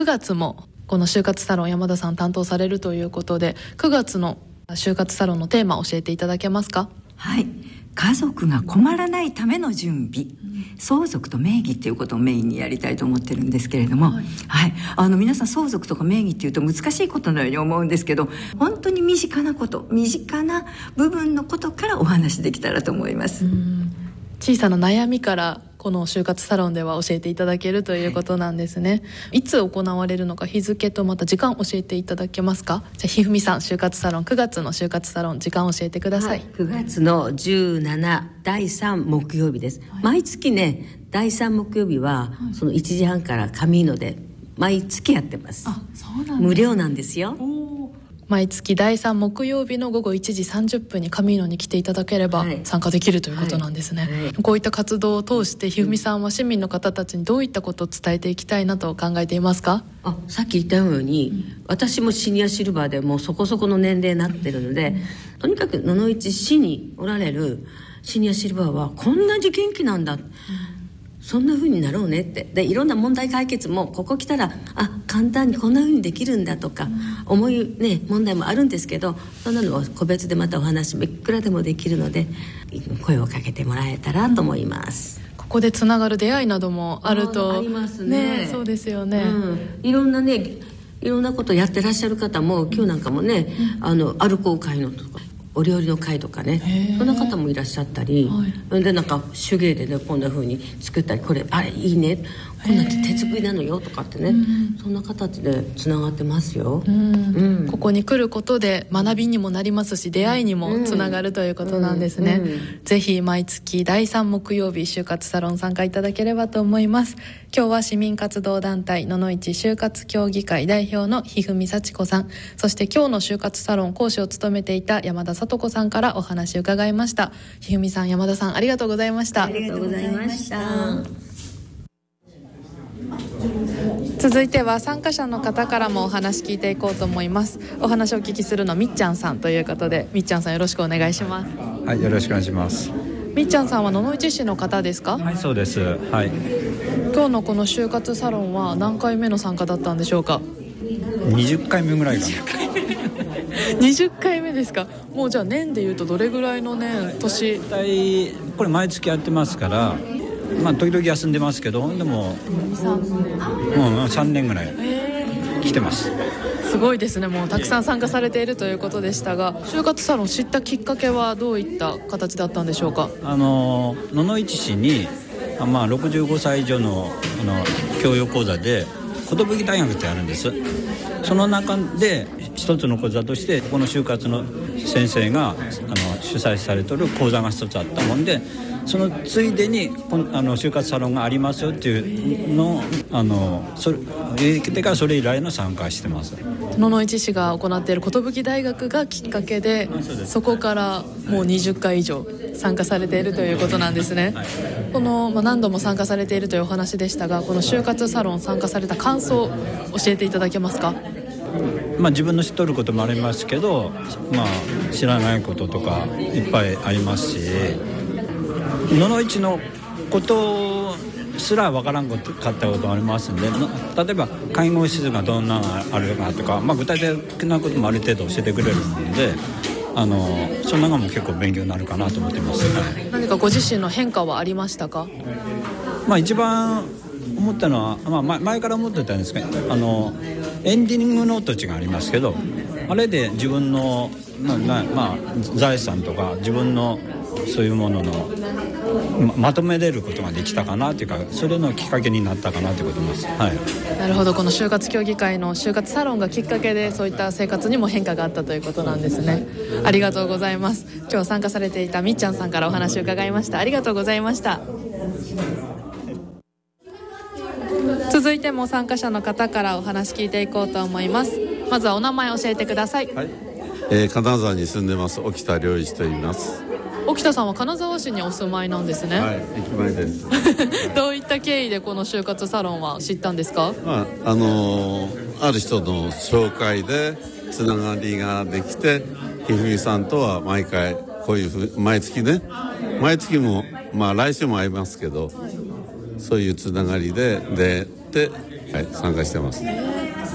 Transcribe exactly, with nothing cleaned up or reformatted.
くがつもこの就活サロン山田さん担当されるということで、くがつの就活サロンのテーマを教えていただけますか？ はい、家族が困らないための準備、相続と名義っていうことをメインにやりたいと思ってるんですけれども、はいはい、あの皆さん相続とか名義っていうと難しいことのように思うんですけど、本当に身近なこと、身近な部分のことからお話できたらと思います。うん、 小さな悩みからこの就活サロンでは教えていただけるということなんですね。はい、いつ行われるのか、日付とまた時間教えていただけますか？じゃあひふみさん、就活サロンくがつの就活サロン時間教えてください。はい、 くがつのじゅうしちだいさん木曜日です。はい、毎月ねだいさん木曜日は、はい、そのいちじはんから神野で毎月やってます。あ、そうなんです。無料なんですよ。 毎月だいさん木曜日の午後いちじさんじゅっぷんに神野に来ていただければ参加できるということなんですね。はいはい、こういった活動を通してひふみさんは市民の方たちにどういったことを伝えていきたいなと考えていますか？ あ、さっき言ったように、うん、私もシニアシルバーでもうそこそこの年齢になってるので、うん、とにかく野々市市におられるシニアシルバーはこんなに元気なんだ、うん、そんな風になろうねって。でいろんな問題解決もここ来たらあ簡単にこんな風にできるんだとか、うん、重いね問題もあるんですけど、そんなのを個別でまたお話いくらでもできるので声をかけてもらえたらと思います。 うん、ここでつながる出会いなどもあるとあ, ありますね。 ね、そうですよね。 うん、いろんなねいろんなことやってらっしゃる方も今日なんかもね、うん、あのアルコー会のとかお料理の会とかね、そんな方もいらっしゃったり、はい、でなんか手芸でねこんな風に作ったり、これあれいいね、こんな手作りなのよとかってね、そんな形でつながってますよ。うんうん、ここに来ることで学びにもなりますし、出会いにもつながるということなんですね。うんうんうん、ぜひ毎月だいさん木曜日就活サロン参加いただければと思います。今日は市民活動団体野々市就活協議会代表のひふみさちこさん、そして今日の就活サロン講師を務めていた山田さと子さんからお話を伺いました。ひふみさん、山田さん、ありがとうございました。 ありがとうございました。 続いては参加者の方からもお話聞いていこうと思います。お話をお聞きするのはみっちゃんさんということで、みっちゃんさんよろしくお願いします。 はい、よろしくお願いします。 みっちゃんさんは野々市市の方ですか？ はい、そうです。はい。 今日のこの就活サロンは何回目の参加だったんでしょうか？ にじゅっかいめぐらいかな。 にじゅっかいめですか？もうじゃあ年でいうとどれぐらいの年、年？ 大体これ毎月やってますから、まあ時々休んでますけど、でもにさんねん、 うん、さんねんぐらい来てます。 すごいですね。もうたくさん参加されているということでしたが、就活サロン知ったきっかけはどういった形だったんでしょうか？ あの野々市市に、まあ、ろくじゅうごさい以上 の, あの教養講座で寿大学ってあるんです。その中で一つの講座としてこの就活の先生があの主催されている講座が一つあったもんで、そのついでにあの就活サロンがありますよっていうのをあのそれでからそれ以来の参加してます。 野々市市が行っている寿大学がきっかけで、そこからもうにじゅっかい以上参加されているということなんですね。はい、この、まあ、何度も参加されているというお話でしたが、この就活サロン参加された感想を教えていただけますか？ まあ、自分の知っとることもありますけど、まあ、知らないこととかいっぱいありますし、野々市のことすら分からんかったこともありますんで、例えば介護施設がどんなのあるかとか、まあ、具体的なこともある程度教えてくれるので、あのその中も結構勉強になるかなと思ってます。はい、 何かご自身の変化はありましたか？ まあ、一番思ったのは、まあ、前から思ってたんですけど、あのエンディングノート値がありますけど、あれで自分の、まあまあ、財産とか自分のそういうものの ま, まとめれることができたかなというか、それのきっかけになったかなということです。はい、 なるほど。この就活協議会の就活サロンがきっかけでそういった生活にも変化があったということなんですね。ありがとうございます。今日参加されていたみっちゃんさんからお話を伺いました。ありがとうございました。続いても参加者の方からお話聞いていこうと思います。まずはお名前教えてください。 はい、えー、金沢に住んでます沖田良一と言います。 沖田さんは金沢市にお住まいなんですね。 はい、駅前ですどういった経緯でこの就活サロンは知ったんですか？ まああのー、ある人の紹介でつながりができて、ひふみさんとは毎回こういうふう毎月ね毎月もまあ来週も会いますけど、そういうつながりででではい、参加してます。